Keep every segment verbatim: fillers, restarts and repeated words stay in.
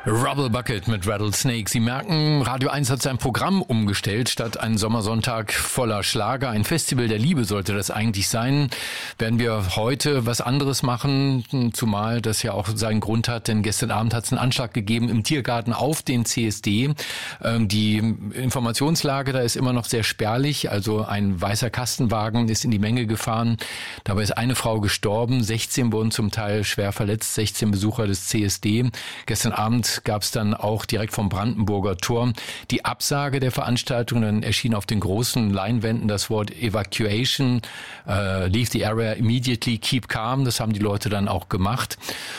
Rubble Bucket mit Rattlesnake. Sie merken, Radio eins hat sein Programm umgestellt. Statt einen Sommersonntag voller Schlager, ein Festival der Liebe sollte das eigentlich sein, werden wir heute was anderes machen, zumal das ja auch seinen Grund hat, denn gestern Abend hat es einen Anschlag gegeben im Tiergarten auf den C S D. Die Informationslage da ist immer noch sehr spärlich, also ein weißer Kastenwagen ist in die Menge gefahren. Dabei ist eine Frau gestorben, sechzehn wurden zum Teil schwer verletzt, sechzehn Besucher des C S D. Gestern Abend gab es dann auch direkt vom Brandenburger Tor die Absage der Veranstaltung. Dann erschien auf den großen Leinwänden das Wort Evacuation, uh, leave the area immediately, keep calm. Das haben die Leute dann auch gemacht.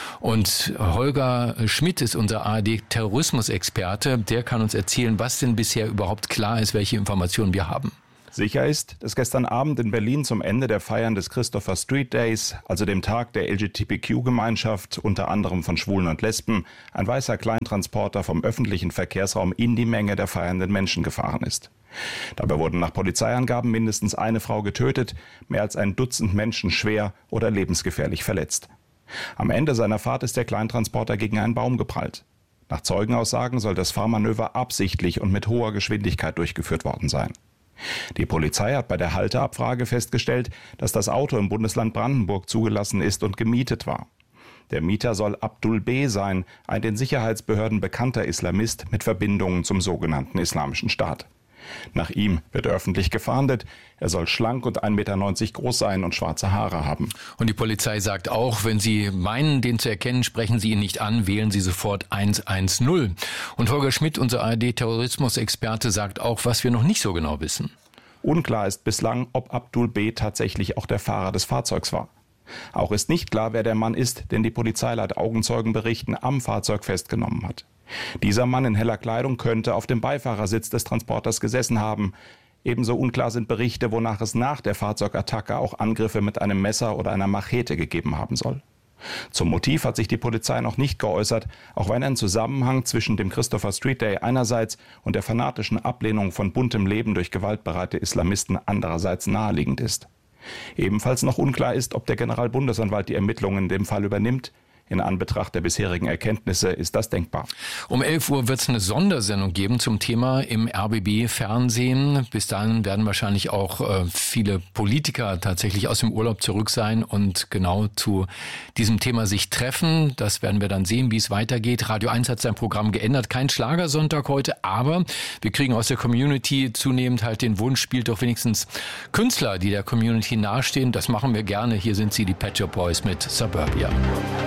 Und Holger Schmidt ist unser A R D-Terrorismusexperte. Der kann uns erzählen, was denn bisher überhaupt klar ist, welche Informationen wir haben. Sicher ist, dass gestern Abend in Berlin zum Ende der Feiern des Christopher Street Days, also dem Tag der L G B T Q-Gemeinschaft, unter anderem von Schwulen und Lesben, ein weißer Kleintransporter vom öffentlichen Verkehrsraum in die Menge der feiernden Menschen gefahren ist. Dabei wurden nach Polizeiangaben mindestens eine Frau getötet, mehr als ein Dutzend Menschen schwer oder lebensgefährlich verletzt. Am Ende seiner Fahrt ist der Kleintransporter gegen einen Baum geprallt. Nach Zeugenaussagen soll das Fahrmanöver absichtlich und mit hoher Geschwindigkeit durchgeführt worden sein. Die Polizei hat bei der Halteabfrage festgestellt, dass das Auto im Bundesland Brandenburg zugelassen ist und gemietet war. Der Mieter soll Abdul B. sein, ein den Sicherheitsbehörden bekannter Islamist mit Verbindungen zum sogenannten Islamischen Staat. Nach ihm wird öffentlich gefahndet. Er soll schlank und ein Meter neunzig groß sein und schwarze Haare haben. Und die Polizei sagt auch, wenn Sie meinen, den zu erkennen, sprechen Sie ihn nicht an, wählen Sie sofort eins eins null. Und Holger Schmidt, unser A R D-Terrorismusexperte, sagt auch, was wir noch nicht so genau wissen. Unklar ist bislang, ob Abdul B. tatsächlich auch der Fahrer des Fahrzeugs war. Auch ist nicht klar, wer der Mann ist, den die Polizei laut Augenzeugenberichten am Fahrzeug festgenommen hat. Dieser Mann in heller Kleidung könnte auf dem Beifahrersitz des Transporters gesessen haben. Ebenso unklar sind Berichte, wonach es nach der Fahrzeugattacke auch Angriffe mit einem Messer oder einer Machete gegeben haben soll. Zum Motiv hat sich die Polizei noch nicht geäußert, auch wenn ein Zusammenhang zwischen dem Christopher Street Day einerseits und der fanatischen Ablehnung von buntem Leben durch gewaltbereite Islamisten andererseits naheliegend ist. Ebenfalls noch unklar ist, ob der Generalbundesanwalt die Ermittlungen in dem Fall übernimmt. In Anbetracht der bisherigen Erkenntnisse ist das denkbar. Um elf Uhr wird es eine Sondersendung geben zum Thema im R B B-Fernsehen. Bis dahin werden wahrscheinlich auch äh, viele Politiker tatsächlich aus dem Urlaub zurück sein und genau zu diesem Thema sich treffen. Das werden wir dann sehen, wie es weitergeht. Radio eins hat sein Programm geändert. Kein Schlagersonntag heute, aber wir kriegen aus der Community zunehmend halt den Wunsch, spielt doch wenigstens Künstler, die der Community nahestehen. Das machen wir gerne. Hier sind sie, die Pet Shop Boys mit Suburbia.